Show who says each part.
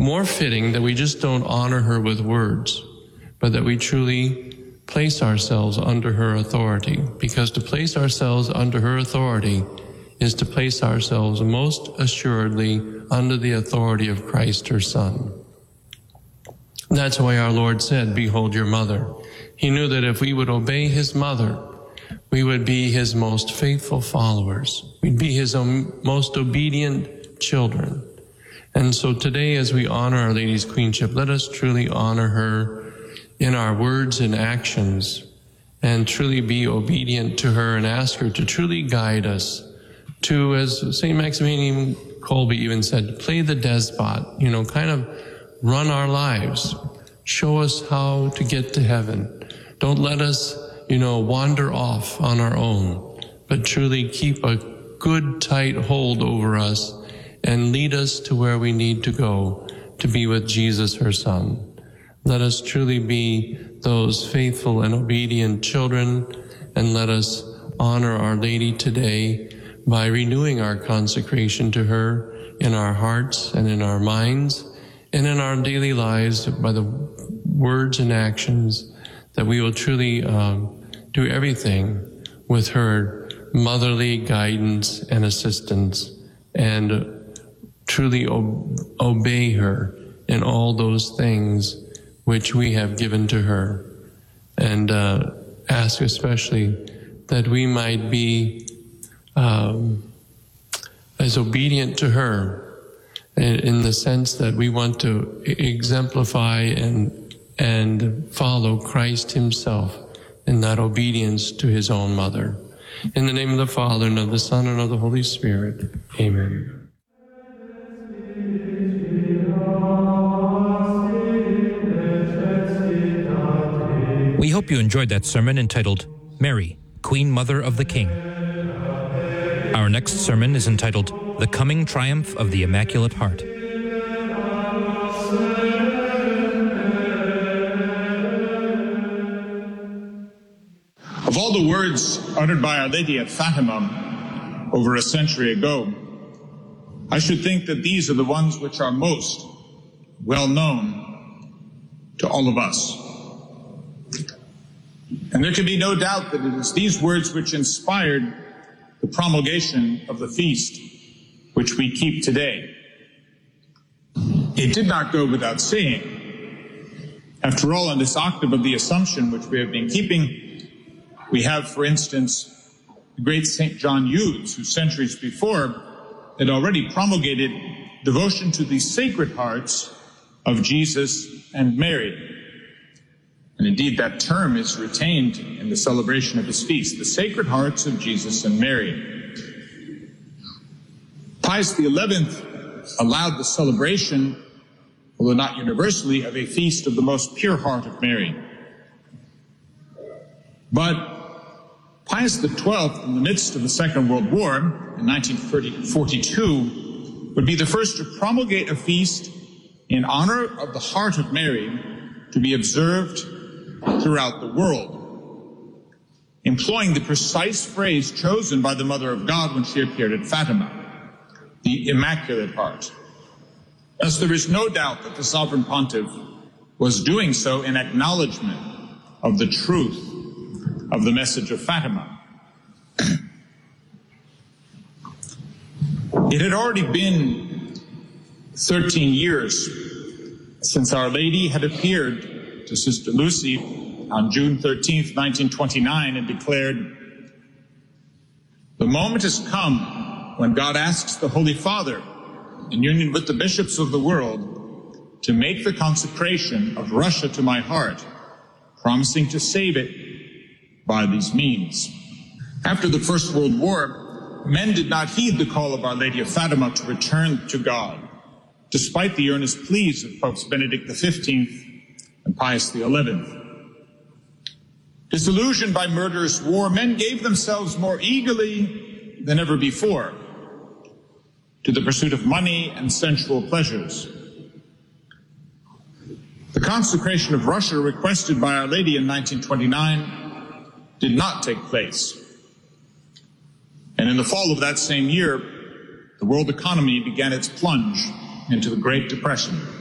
Speaker 1: more fitting that we just don't honor her with words, but that we truly place ourselves under her authority, because to place ourselves under her authority is to place ourselves most assuredly under the authority of Christ, her Son. That's why our Lord said, "Behold your mother." He knew that if we would obey his mother, we would be his most faithful followers. We'd be his most obedient children. And so today, as we honor Our Lady's queenship, let us truly honor her in our words and actions, and truly be obedient to her and ask her to truly guide us to, as St. Maximilian Kolbe even said, play the despot, kind of run our lives. Show us how to get to heaven. Don't let us, wander off on our own, but truly keep a good, tight hold over us and lead us to where we need to go to be with Jesus, her Son. Let us truly be those faithful and obedient children, and let us honor Our Lady today by renewing our consecration to her in our hearts and in our minds and in our daily lives by the words and actions, that we will truly do everything with her motherly guidance and assistance, and truly obey her in all those things which we have given to her, and ask especially that we might be as obedient to her in the sense that we want to exemplify and follow Christ himself in that obedience to his own mother. In the name of the Father, and of the Son, and of the Holy Spirit. Amen.
Speaker 2: We hope you enjoyed that sermon entitled, Mary, Queen Mother of the King. Our next sermon is entitled, The Coming Triumph of the Immaculate Heart.
Speaker 3: Of all the words uttered by Our Lady at Fatima over a century ago, I should think that these are the ones which are most well known to all of us. And there can be no doubt that it is these words which inspired the promulgation of the feast which we keep today. It did not go without saying. After all, in this octave of the Assumption which we have been keeping, we have, for instance, the great St. John Eudes, who centuries before had already promulgated devotion to the Sacred Hearts of Jesus and Mary. And indeed, that term is retained in the celebration of his feast, the Sacred Hearts of Jesus and Mary. Pius XI allowed the celebration, although not universally, of a feast of the most pure heart of Mary. But Pius XII, in the midst of the Second World War, in 1942, would be the first to promulgate a feast in honor of the Heart of Mary to be observed throughout the world, employing the precise phrase chosen by the Mother of God when she appeared at Fatima, the Immaculate Heart. Thus, there is no doubt that the Sovereign Pontiff was doing so in acknowledgement of the truth of the message of Fatima. It had already been 13 years since Our Lady had appeared to Sister Lucy on June 13th, 1929, and declared, "The moment has come when God asks the Holy Father, in union with the bishops of the world, to make the consecration of Russia to my heart, promising to save it by these means." After the First World War, men did not heed the call of Our Lady of Fatima to return to God, despite the earnest pleas of Popes Benedict XV and Pius XI. Disillusioned by murderous war, men gave themselves more eagerly than ever before to the pursuit of money and sensual pleasures. The consecration of Russia requested by Our Lady in 1929 did not take place. And in the fall of that same year, the world economy began its plunge into the Great Depression.